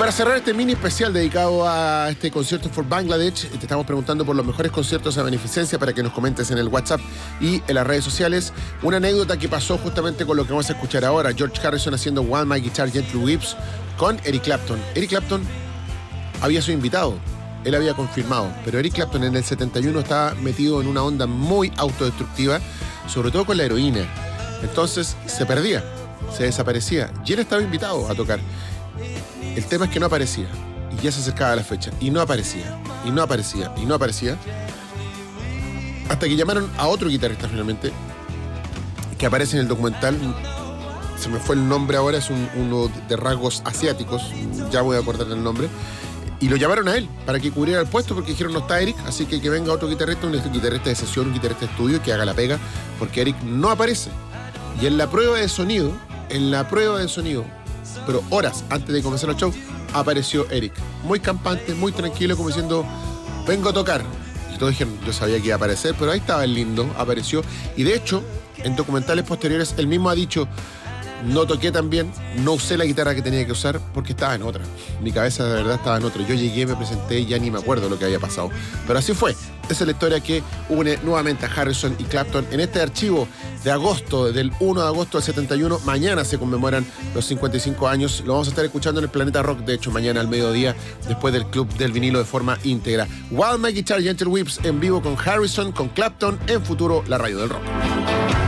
Para cerrar este mini especial dedicado a este concierto for Bangladesh, te estamos preguntando por los mejores conciertos a beneficencia para que nos comentes en el WhatsApp y en las redes sociales. Una anécdota que pasó justamente con lo que vamos a escuchar ahora. George Harrison haciendo While My Guitar Gently Weeps con Eric Clapton. Eric Clapton había sido invitado, él había confirmado, pero Eric Clapton en el 71 estaba metido en una onda muy autodestructiva, sobre todo con la heroína. Entonces se perdía, se desaparecía y él estaba invitado a tocar. El tema es que no aparecía, y ya se acercaba la fecha, y no aparecía, y no aparecía, y no aparecía, hasta que llamaron a otro guitarrista finalmente, que aparece en el documental, se me fue el nombre ahora, es uno de rasgos asiáticos, ya voy a acordar el nombre, y lo llamaron a él para que cubriera el puesto, porque dijeron no está Eric, así que venga otro guitarrista, un guitarrista de sesión, un guitarrista de estudio, que haga la pega, porque Eric no aparece. Y en la prueba de sonido, pero horas antes de comenzar el show, apareció Eric. Muy campante, muy tranquilo, como diciendo, vengo a tocar. Y todos dijeron, yo sabía que iba a aparecer, pero ahí estaba el lindo, apareció. Y de hecho, en documentales posteriores, él mismo ha dicho, no toqué tan bien, no usé la guitarra que tenía que usar porque estaba en otra. Mi cabeza de verdad estaba en otra. Yo llegué, me presenté y ya ni me acuerdo lo que había pasado. Pero así fue. Esa es la historia que une nuevamente a Harrison y Clapton en este archivo de agosto, del 1 de agosto del 71. Mañana se conmemoran los 55 años. Lo vamos a estar escuchando en el Planeta Rock, de hecho, mañana al mediodía, después del Club del Vinilo de forma íntegra. While My Guitar Gentle Weeps en vivo con Harrison, con Clapton, en Futuro, la radio del rock.